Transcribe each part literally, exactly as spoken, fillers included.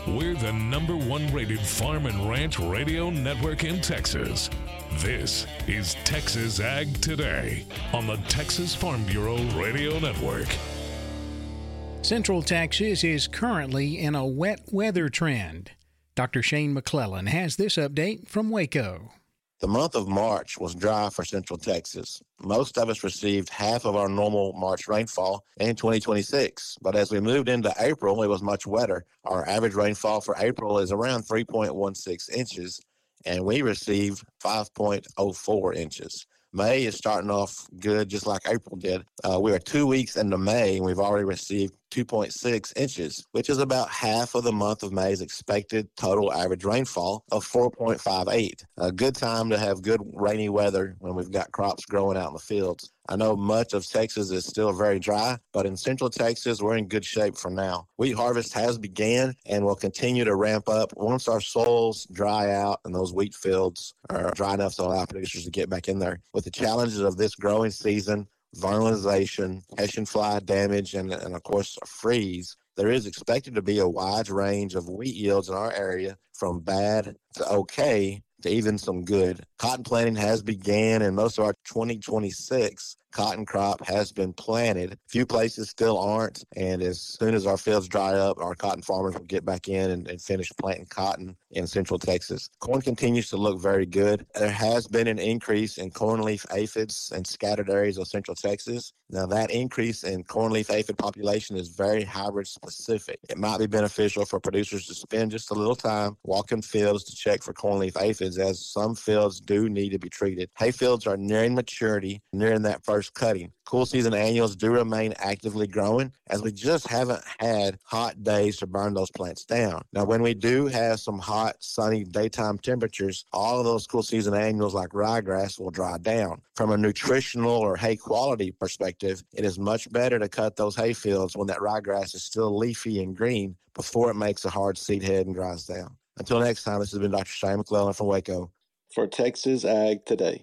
We're the number one rated farm and ranch radio network in Texas. This is Texas Ag Today on the Texas Farm Bureau Radio Network. Central Texas is currently in a wet weather trend. Doctor Shane McClellan has this update from Waco. The month of March was dry for Central Texas. Most of us received half of our normal March rainfall in twenty twenty-six. But as we moved into April, it was much wetter. Our average rainfall for April is around three point one six inches, and we received five point oh four inches. May is starting off good, just like April did. Uh, we are two weeks into May, and we've already received two point six inches, which is about half of the month of May's expected total average rainfall of four point five eight. A good time to have good rainy weather when we've got crops growing out in the fields. I know much of Texas is still very dry, but in Central Texas, we're in good shape for now. Wheat harvest has began and will continue to ramp up once our soils dry out and those wheat fields are dry enough to allow producers to get back in there. With the challenges of this growing season, vernalization, Hessian fly damage, and, and of course, a freeze, there is expected to be a wide range of wheat yields in our area from bad to okay to even some good. Cotton planting has began, and most of our twenty twenty-six cotton crop has been planted. Few places still aren't, and as soon as our fields dry up, our cotton farmers will get back in and, and finish planting cotton in Central Texas. Corn continues to look very good. There has been an increase in cornleaf aphids in scattered areas of Central Texas. Now, that increase in cornleaf aphid population is very hybrid specific. It might be beneficial for producers to spend just a little time walking fields to check for cornleaf aphids, as some fields do need to be treated. Hay fields are nearing maturity, nearing that first cutting. Cool season annuals do remain actively growing, as we just haven't had hot days to burn those plants down. Now, when we do have some hot, sunny daytime temperatures, all of those cool season annuals like ryegrass will dry down. From a nutritional or hay quality perspective, it is much better to cut those hay fields when that ryegrass is still leafy and green before it makes a hard seed head and dries down. Until next time, this has been Doctor Shane McClellan from Waco for Texas Ag Today.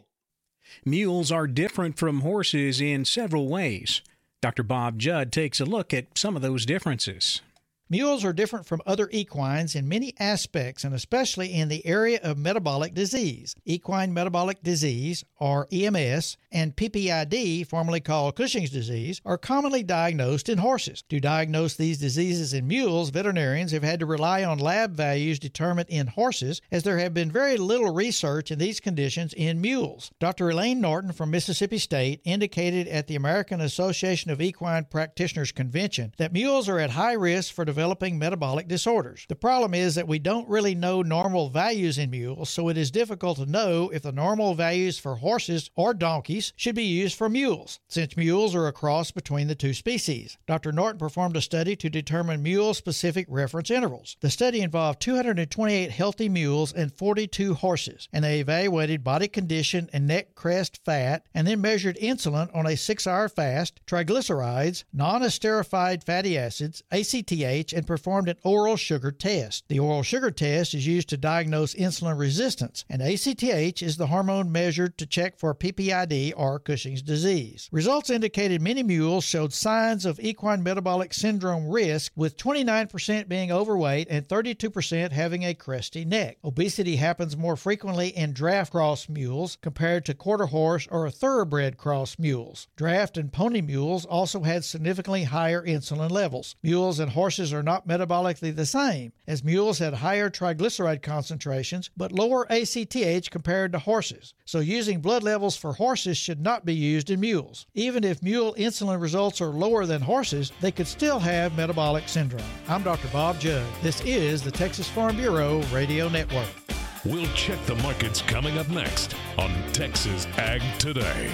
Mules are different from horses in several ways. Doctor Bob Judd takes a look at some of those differences. Mules are different from other equines in many aspects, and especially in the area of metabolic disease. Equine metabolic disease, or E M S, and P P I D, formerly called Cushing's disease, are commonly diagnosed in horses. To diagnose these diseases in mules, veterinarians have had to rely on lab values determined in horses, as there have been very little research in these conditions in mules. Doctor Elaine Norton from Mississippi State indicated at the American Association of Equine Practitioners Convention that mules are at high risk for developing metabolic disorders. The problem is that we don't really know normal values in mules, so it is difficult to know if the normal values for horses or donkeys should be used for mules, since mules are a cross between the two species. Doctor Norton performed a study to determine mule-specific reference intervals. The study involved two hundred twenty-eight healthy mules and forty-two horses, and they evaluated body condition and neck crest fat, and then measured insulin on a six-hour fast, triglycerides, non-esterified fatty acids, A C T H, and performed an oral sugar test. The oral sugar test is used to diagnose insulin resistance, and A C T H is the hormone measured to check for P P I D or Cushing's disease. Results indicated many mules showed signs of equine metabolic syndrome risk, with twenty-nine percent being overweight and thirty-two percent having a cresty neck. Obesity happens more frequently in draft cross mules compared to quarter horse or thoroughbred cross mules. Draft and pony mules also had significantly higher insulin levels. Mules and horses are not metabolically the same, as mules had higher triglyceride concentrations but lower A C T H compared to horses. So using blood levels for horses should not be used in mules. Even if mule insulin results are lower than horses, they could still have metabolic syndrome. I'm Doctor Bob Judd. This is the Texas Farm Bureau Radio Network. We'll check the markets coming up next on Texas Ag Today.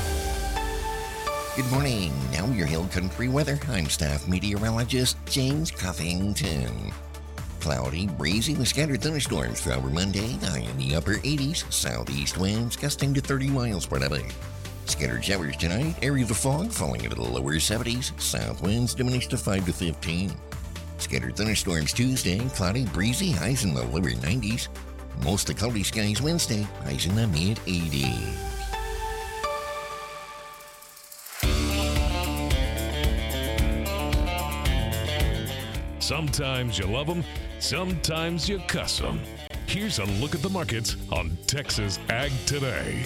Good morning. Now your Hill Country weather. I'm staff meteorologist James Cuffington. Cloudy, breezy with scattered thunderstorms throughout Monday, high in the upper eighties, southeast winds gusting to thirty miles per hour. Scattered showers tonight, areas of fog falling into the lower seventies, south winds diminished to five to fifteen. Scattered thunderstorms Tuesday, cloudy, breezy, highs in the lower nineties. Mostly cloudy skies Wednesday, highs in the mid eighties. Sometimes you love them, sometimes you cuss them. Here's a look at the markets on Texas Ag Today.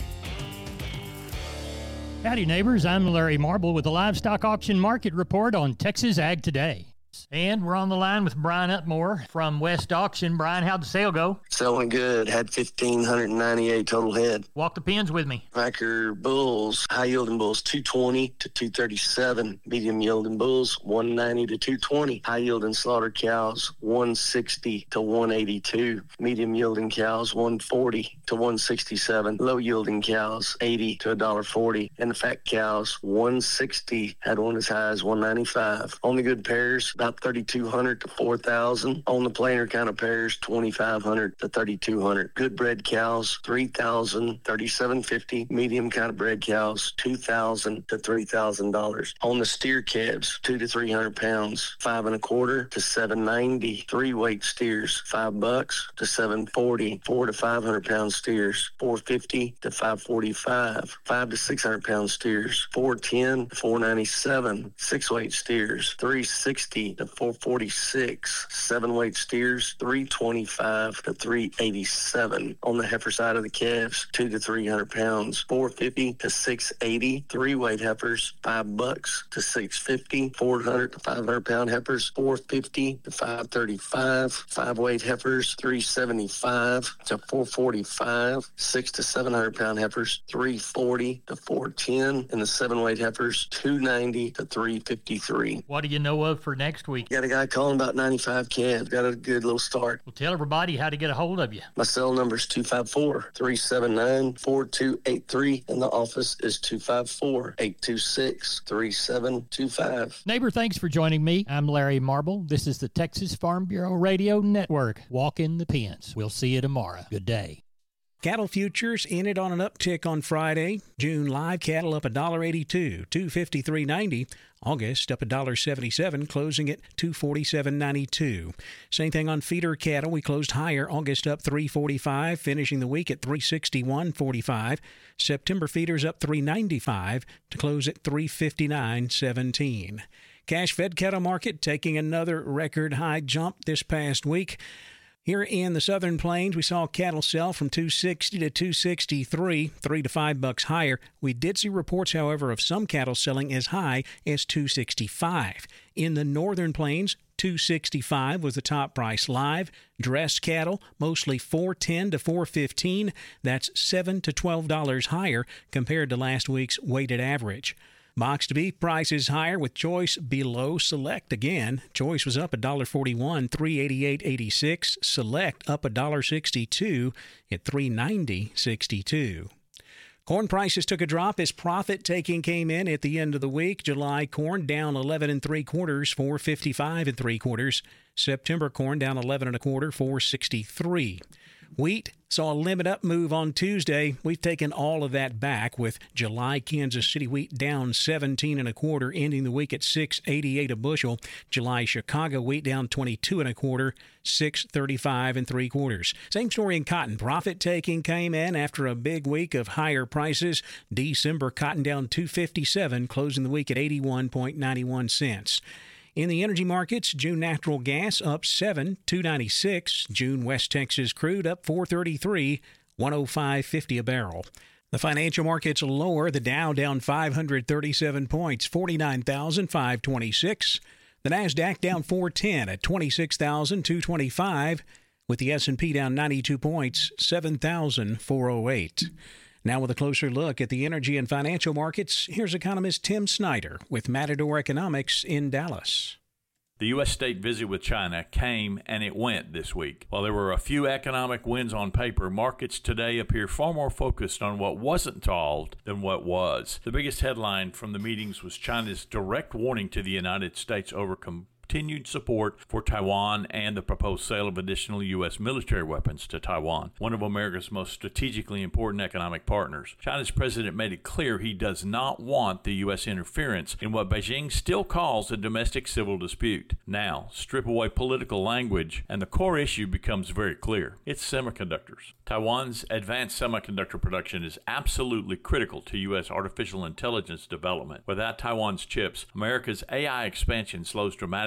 Howdy, neighbors. I'm Larry Marble with the Livestock Auction Market Report on Texas Ag Today. And we're on the line with Brian Utmore from West Auction. Brian, how'd the sale go? Sale went good. Had one thousand five hundred ninety-eight total head. Walk the pins with me. Cracker bulls, high yielding bulls, two twenty to two thirty-seven. Medium yielding bulls, one ninety to two twenty. High yielding slaughter cows, one sixty to one eighty-two. Medium yielding cows, one forty to one sixty-seven. Low yielding cows, eighty to one forty. And the fat cows, one sixty. Had one as high as one ninety-five. On the good pairs, about thirty-two hundred to four thousand. On the plainer kind of pairs, twenty-five hundred to thirty-two hundred. Good bred cows, three thousand, thirty-seven fifty. Medium kind of bred cows, two thousand to three thousand dollars. On the steer calves, two to three hundred pounds, five and a quarter to seven ninety. Three weight steers, five bucks to seven forty. Four to five hundred pound steers, four fifty to five forty-five. Five to six hundred pound steers, four ten to four ninety-seven. Six weight steers, three sixty to four forty-six. Seven weight steers, three twenty-five to three eighty-seven. On the heifer side of the calves, two to three hundred pounds, four fifty to six eighty. Three weight heifers, five bucks to six fifty. Four hundred to five hundred pound heifers, four fifty to five thirty-five. Five weight heifers, three seventy-five to four forty-five. Six to seven hundred pound heifers, three forty to four ten. And the seven weight heifers, two ninety to three fifty-three. What do you know of for next week? Got a guy calling about ninety-five calves. Got a good little start. Well, tell everybody how to get a hold of you. My cell number is two five four, three seven nine, four two eight three, and the office is two five four, eight two six, three seven two five. Neighbor, thanks for joining me. I'm Larry Marble. This is the Texas Farm Bureau Radio Network. Walk in the pens. We'll see you tomorrow. Good day. Cattle futures ended on an uptick on Friday. June live cattle up one dollar eighty-two, two fifty-three ninety. August up one dollar seventy-seven, closing at two forty-seven ninety-two. Same thing on feeder cattle. We closed higher. August up three forty-five, finishing the week at three sixty-one forty-five. September feeders up three ninety-five to close at three fifty-nine seventeen. Cash fed cattle market taking another record high jump this past week. Here in the Southern Plains, we saw cattle sell from two sixty to two sixty-three, three to five bucks higher. We did see reports, however, of some cattle selling as high as two sixty-five. In the Northern Plains, two sixty-five was the top price live. Dressed cattle, mostly four ten to four fifteen. That's seven to twelve dollars higher compared to last week's weighted average. Boxed beef prices higher with choice below select again. Choice was up one dollar forty-one, three eighty-eight eighty-six. Select up one dollar sixty-two at three ninety sixty-two. Corn prices took a drop as profit taking came in at the end of the week. July corn down eleven and three quarters, four fifty-five and three quarters. September corn down eleven and a quarter, four sixty-three. Wheat saw a limit up move on Tuesday. We've taken all of that back with July Kansas City wheat down seventeen and a quarter, ending the week at six eighty-eight a bushel. July Chicago wheat down twenty-two and a quarter, six thirty-five and three quarters. Same story in cotton. Profit taking came in after a big week of higher prices. December cotton down two fifty-seven, closing the week at eighty-one ninety-one cents. In the energy markets, June natural gas up seven, two ninety-six. June West Texas crude up four thirty-three, one oh five fifty a barrel. The financial markets lower. The Dow down five hundred thirty-seven points, forty-nine thousand five hundred twenty-six. The Nasdaq down four ten at twenty-six thousand two hundred twenty-five, with the S and P down ninety-two points, seven thousand four hundred eight. Now with a closer look at the energy and financial markets, here's economist Tim Snyder with Matador Economics in Dallas. The U S state visit with China came and it went this week. While there were a few economic wins on paper, markets today appear far more focused on what wasn't solved than what was. The biggest headline from the meetings was China's direct warning to the United States over com- continued support for Taiwan and the proposed sale of additional U S military weapons to Taiwan, one of America's most strategically important economic partners. China's president made it clear he does not want the U S interference in what Beijing still calls a domestic civil dispute. Now, strip away political language and the core issue becomes very clear. It's semiconductors. Taiwan's advanced semiconductor production is absolutely critical to U S artificial intelligence development. Without Taiwan's chips, America's A I expansion slows dramatically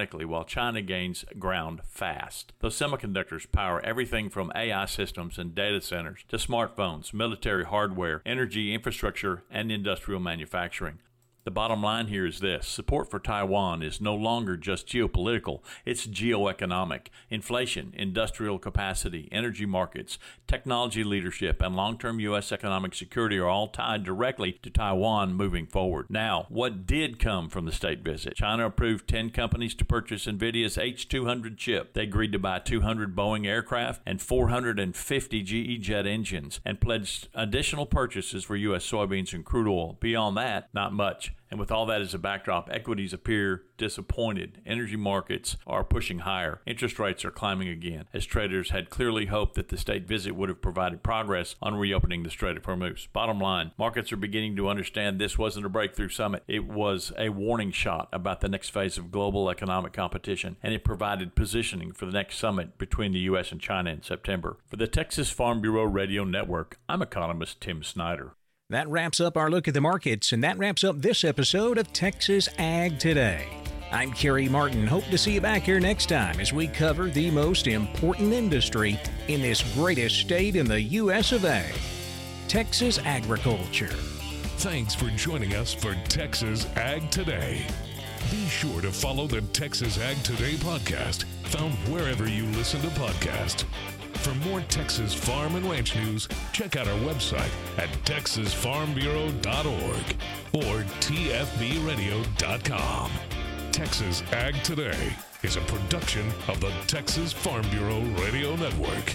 dramatically while China gains ground fast. Those semiconductors power everything from A I systems and data centers to smartphones, military hardware, energy infrastructure, and industrial manufacturing. The bottom line here is this: support for Taiwan is no longer just geopolitical, it's geoeconomic. Inflation, industrial capacity, energy markets, technology leadership, and long-term U S economic security are all tied directly to Taiwan moving forward. Now, what did come from the state visit? China approved ten companies to purchase NVIDIA's H two hundred chip. They agreed to buy two hundred Boeing aircraft and four hundred fifty G E jet engines and pledged additional purchases for U S soybeans and crude oil. Beyond that, not much. And with all that as a backdrop, equities appear disappointed. Energy markets are pushing higher. Interest rates are climbing again, as traders had clearly hoped that the state visit would have provided progress on reopening the Strait of Hormuz. Bottom line, markets are beginning to understand this wasn't a breakthrough summit. It was a warning shot about the next phase of global economic competition, and it provided positioning for the next summit between the U S and China in September. For the Texas Farm Bureau Radio Network, I'm economist Tim Snyder. That wraps up our look at the markets, and that wraps up this episode of Texas Ag Today. I'm Kerry Martin. Hope to see you back here next time as we cover the most important industry in this greatest state in the U S of A, Texas agriculture. Thanks for joining us for Texas Ag Today. Be sure to follow the Texas Ag Today podcast, found wherever you listen to podcasts. For more Texas farm and ranch news, check out our website at texas farm bureau dot org or t f b radio dot com. Texas Ag Today is a production of the Texas Farm Bureau Radio Network.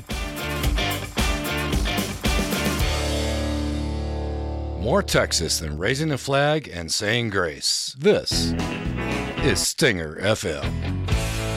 More Texas than raising a flag and saying grace. This is Stinger F M.